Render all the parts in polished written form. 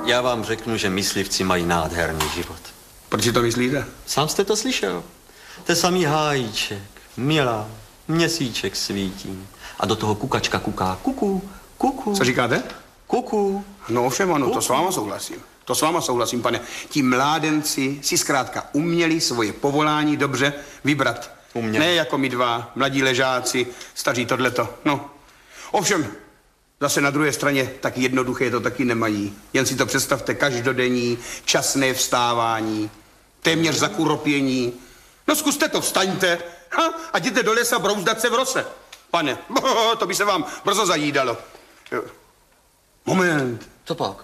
Já vám řeknu, že myslivci mají nádherný život. Proč si to myslíte? Sám jste to slyšel. To je samý hájíček, milá, měsíček svítí. A do toho kukačka kuká, kuku, kuku. Co říkáte? Kuku. No ovšem, ano, to s váma souhlasím. To s váma souhlasím, pane. Ti mládenci si zkrátka uměli svoje povolání dobře vybrat. Uměli. Ne jako my dva, mladí ležáci, staří tohleto. No. Ovšem, zase na druhé straně tak jednoduché to taky nemají. Jen si to představte, každodenní, časné vstávání, téměř zakuropění. No zkuste to, vstaňte a jděte do lesa brouzdat se v rose. Pane, to by se vám brzo zajídalo. Moment. Co pak?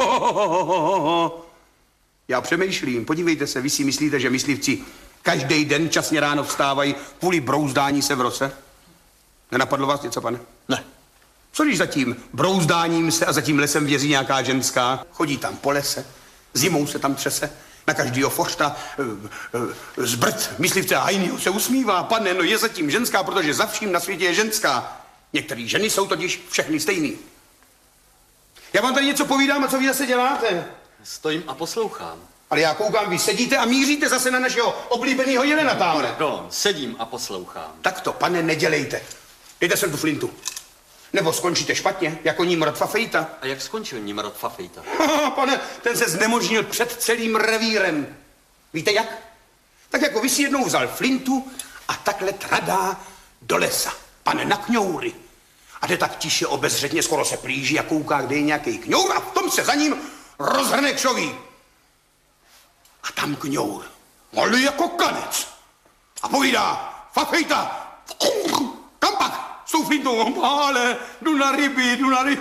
Já přemýšlím, podívejte se, vy si myslíte, že myslivci každý den časně ráno vstávají kvůli brouzdání se v rose? Nenapadlo vás něco, pane? Ne. Co když za tím brouzdáním se a za tím lesem věří nějaká ženská? Chodí tam po lese, zimou se tam třese, na každýho fošta zbrd myslivce a jinýho se usmívá. Pane, no je zatím ženská, protože za vším na světě je ženská. Některé ženy jsou totiž všechny stejný. Já vám tady něco povídám a co vy zase děláte? Stojím a poslouchám. Ale já koukám, vy sedíte a míříte zase na našeho oblíbeného jelena tamhle. Pardon, sedím a poslouchám. Tak to, pane, nedělejte. Dejte sem tu flintu. Nebo skončíte špatně, jako Nimrod Fafejta. A jak skončil Nimrod Fafejta? Pane, ten se znemožnil před celým revírem. Víte jak? Tak jako vy si jednou vzal flintu a takhle tradá do lesa. Pane, na kňoury. A jde tak tiše obezřetně, skoro se plíží a kouká, kde je nějaký kňour a v tom se za ním rozhrne kšoví. A tam kňour, malý jako kanec. A povídá, Fafejta, kam pak? S tou flintou, ale jdu na ryby.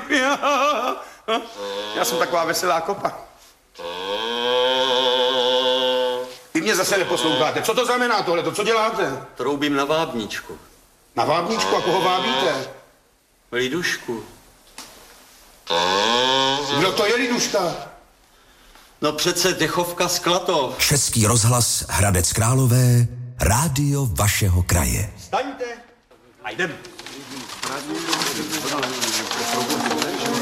Já jsem taková veselá kopa. Vy mě zase neposloucháte. Co to znamená tohleto? Co děláte? Troubím na vábničku. Na vábničku? A koho vábíte? Lidušku. Kdo to je Liduška? No přece dechovka z Klatov. Český rozhlas Hradec Králové, rádio vašeho kraje. Staňte a jdem.